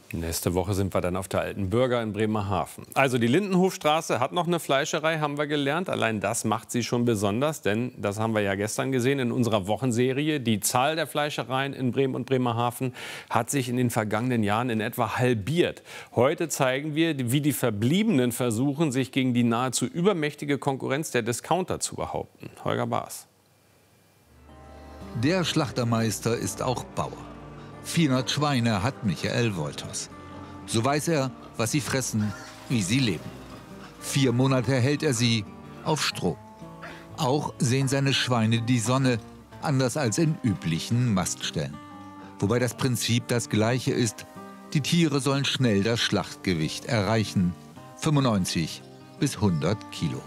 Nächste Woche sind wir dann auf der Alten Bürger in Bremerhaven. Also die Lindenhofstraße hat noch eine Fleischerei, haben wir gelernt. Allein das macht sie schon besonders, denn das haben wir ja gestern gesehen in unserer Wochenserie. Die Zahl der Fleischereien in Bremen und Bremerhaven hat sich in den vergangenen Jahren in etwa halbiert. Heute zeigen wir, wie die Verbliebenen versuchen, sich gegen die nahezu übermächtige Konkurrenz der Discounter zu behaupten. Holger Baas. Der Schlachtermeister ist auch Bauer. 400 Schweine hat Michael Wolters. So weiß er, was sie fressen, wie sie leben. 4 Monate hält er sie auf Stroh. Auch sehen seine Schweine die Sonne, anders als in üblichen Mastställen. Wobei das Prinzip das gleiche ist. Die Tiere sollen schnell das Schlachtgewicht erreichen. 95 bis 100 Kilo.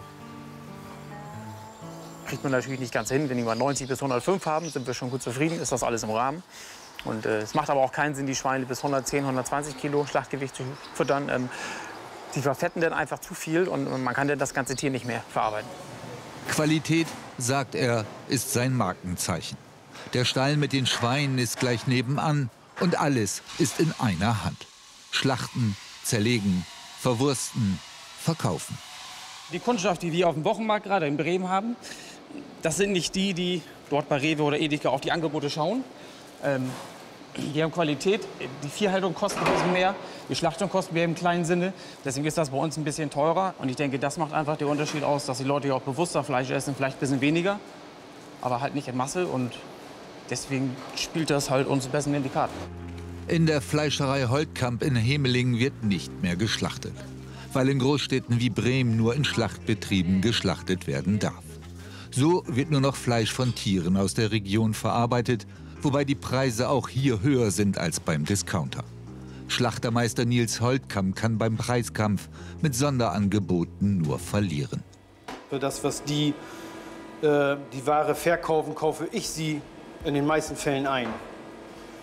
Kriegt man natürlich nicht ganz hin. Wenn wir 90 bis 105 haben, sind wir schon gut zufrieden, ist das alles im Rahmen. Und es macht aber auch keinen Sinn, die Schweine bis 110, 120 Kilo Schlachtgewicht zu füttern. Die verfetten dann einfach zu viel und man kann dann das ganze Tier nicht mehr verarbeiten. Qualität, sagt er, ist sein Markenzeichen. Der Stall mit den Schweinen ist gleich nebenan und alles ist in einer Hand. Schlachten, zerlegen, verwursten, verkaufen. Die Kundschaft, die wir auf dem Wochenmarkt gerade in Bremen haben, das sind nicht die, die dort bei Rewe oder Edeka auf die Angebote schauen. Die haben Qualität, die Viehhaltung kostet ein bisschen mehr, die Schlachtung kostet mehr im kleinen Sinne. Deswegen ist das bei uns ein bisschen teurer. Und ich denke, das macht einfach den Unterschied aus, dass die Leute auch bewusster Fleisch essen, vielleicht ein bisschen weniger, aber halt nicht in Masse. Und deswegen spielt das halt uns besser in die Karten. In der Fleischerei Holtkamp in Hemelingen wird nicht mehr geschlachtet, weil in Großstädten wie Bremen nur in Schlachtbetrieben geschlachtet werden darf. So wird nur noch Fleisch von Tieren aus der Region verarbeitet, wobei die Preise auch hier höher sind als beim Discounter. Schlachtermeister Nils Holtkamp kann beim Preiskampf mit Sonderangeboten nur verlieren. Für das, was die Ware verkaufen, kaufe ich sie in den meisten Fällen ein.